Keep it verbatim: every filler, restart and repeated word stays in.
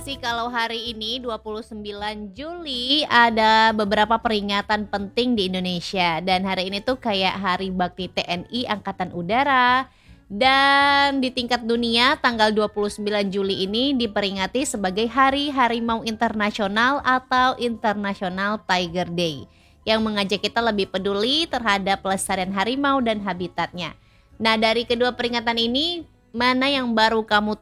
sih kalau hari ini dua puluh sembilan Juli ada beberapa peringatan penting di Indonesia. Dan hari ini tuh kayak Hari Bakti T N I Angkatan Udara. Dan di tingkat dunia tanggal dua puluh sembilan Juli ini diperingati sebagai Hari Harimau Internasional atau International Tiger Day, yang mengajak kita lebih peduli terhadap pelestarian harimau dan habitatnya. Nah, dari kedua peringatan ini, mana yang baru kamu